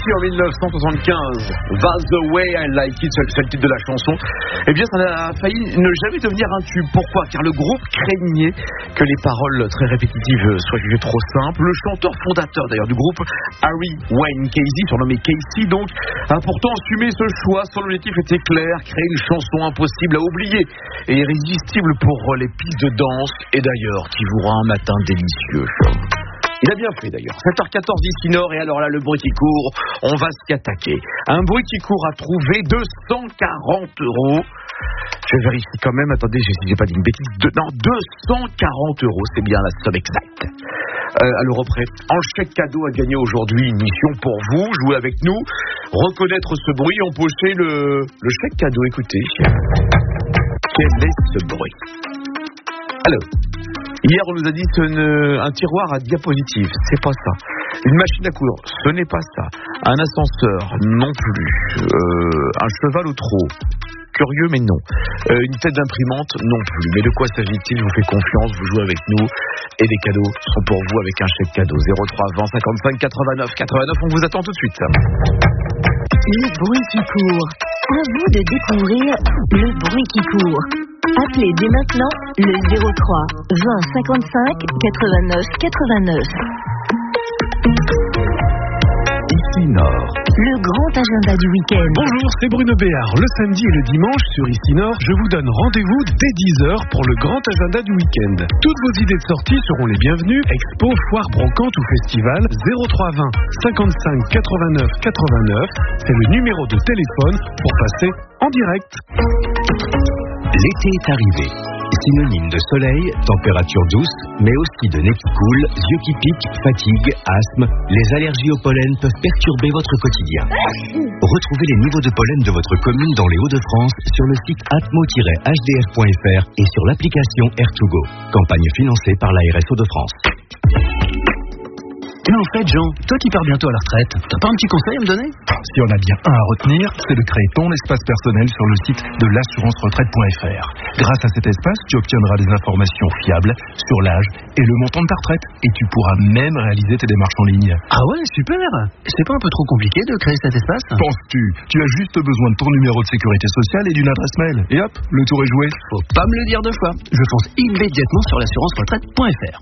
Sorti en 1975, That's the Way I Like It, c'est le titre de la chanson. Eh bien, ça a failli ne jamais devenir un tube. Pourquoi ? Car le groupe craignait que les paroles très répétitives soient jugées trop simples. Le chanteur fondateur d'ailleurs du groupe, Harry Wayne Casey, surnommé Casey donc, a pourtant assumé ce choix. Son objectif était clair, créer une chanson impossible à oublier et irrésistible pour les pistes de danse et d'ailleurs qui vous rend un matin délicieux. Il a bien fait d'ailleurs. 7h14 ici Nord, et alors là, le bruit qui court, on va s'y attaquer. Un bruit qui court a trouvé 240 €. Je vérifie quand même, attendez, si j'ai pas dit une bêtise. 240 €, c'est bien la somme exacte. À l'euro près. En chèque cadeau à gagner aujourd'hui, une mission pour vous, jouer avec nous, reconnaître ce bruit, empocher le chèque cadeau. Écoutez, quel est ce bruit ? Alors, hier, on nous a dit un tiroir à diapositive, c'est pas ça. Une machine à coudre, ce n'est pas ça. Un ascenseur, non plus. Un cheval au trot, curieux mais non. Une tête d'imprimante, non plus. Mais de quoi s'agit-il ? Je vous fais confiance, vous jouez avec nous. Et les cadeaux sont pour vous avec un chèque cadeau. 03 20 55 89 89, on vous attend tout de suite. Le bruit qui court. À vous de découvrir le bruit qui court. Appelez dès maintenant le 03 20 55 89 89. Ici Nord. Le grand agenda du week-end. Bonjour, c'est Bruno Béard. Le samedi et le dimanche sur Ici Nord, je vous donne rendez-vous dès 10h pour le grand agenda du week-end. Toutes vos idées de sortie seront les bienvenues. Expo, foire, brocante ou festival. 03 20 55 89 89. C'est le numéro de téléphone pour passer en direct. L'été est arrivé. Synonyme de soleil, température douce, mais aussi de nez qui coule, yeux qui piquent, fatigue, asthme. Les allergies au pollen peuvent perturber votre quotidien. Retrouvez les niveaux de pollen de votre commune dans les Hauts-de-France sur le site atmo-hdf.fr et sur l'application Air2Go. Campagne financée par la RSO de France. Et en fait, Jean, toi qui pars bientôt à la retraite, t'as pas un petit conseil à me donner ? Si on a bien un à retenir, c'est de créer ton espace personnel sur le site de l'assurance-retraite.fr. Grâce à cet espace, tu obtiendras des informations fiables sur l'âge et le montant de ta retraite. Et tu pourras même réaliser tes démarches en ligne. Ah ouais, super. C'est pas un peu trop compliqué de créer cet espace ? Penses-tu ? Tu as juste besoin de ton numéro de sécurité sociale et d'une adresse mail. Et hop, le tour est joué. Faut pas me le dire deux fois. Je fonce immédiatement sur l'assurance-retraite.fr.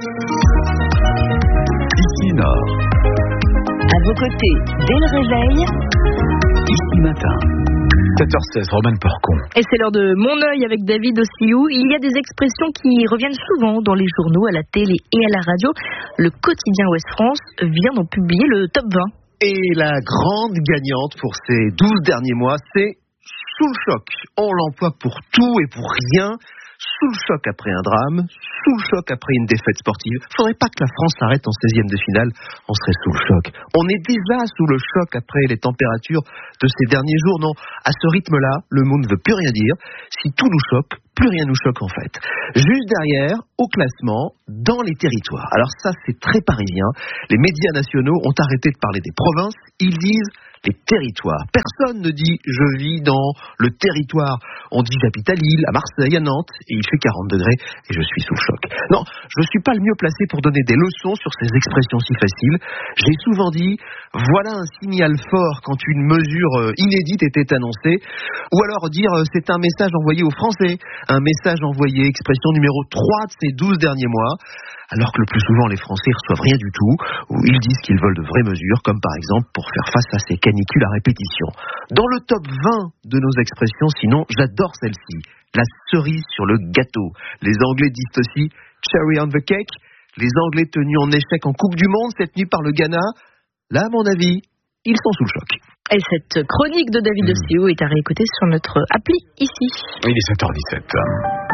Ici Nord. À vos côtés, dès le réveil. Ici Matin. 7h16, Roman Porcon. Et c'est l'heure de Mon œil avec David Ossiou. Il y a des expressions qui reviennent souvent dans les journaux, à la télé et à la radio. Le quotidien Ouest France vient d'en publier le top 20. Et la grande gagnante pour ces 12 derniers mois, c'est sous le choc. On l'emploie pour tout et pour rien. Sous le choc après un drame, sous le choc après une défaite sportive. Faudrait pas que la France s'arrête en 16e de finale, on serait sous le choc. On est déjà sous le choc après les températures de ces derniers jours. Non, à ce rythme-là, le mot ne veut plus rien dire. Si tout nous choque, plus rien nous choque en fait. Juste derrière, au classement, dans les territoires. Alors ça, c'est très parisien. Les médias nationaux ont arrêté de parler des provinces. Ils disent les territoires. Personne ne dit « je vis dans le territoire ». On dit « j'habite à Lille, à Marseille, à Nantes, et il fait 40 degrés et je suis sous le choc ». Non, je ne suis pas le mieux placé pour donner des leçons sur ces expressions si faciles. J'ai souvent dit « voilà un signal fort quand une mesure inédite était annoncée ». Ou alors dire « c'est un message envoyé aux Français ». Un message envoyé, expression numéro 3 de ces 12 derniers mois. Alors que le plus souvent les Français reçoivent rien du tout, ou ils disent qu'ils veulent de vraies mesures, comme par exemple pour faire face à ces canicules à répétition. Dans le top 20 de nos expressions, sinon, j'adore celle-ci, la cerise sur le gâteau. Les Anglais disent aussi cherry on the cake. Les Anglais tenus en échec en Coupe du Monde cette nuit par le Ghana, là à mon avis, ils sont sous le choc. Et cette chronique de David Ossiou est à réécouter sur notre appli ici. Il est 7h17.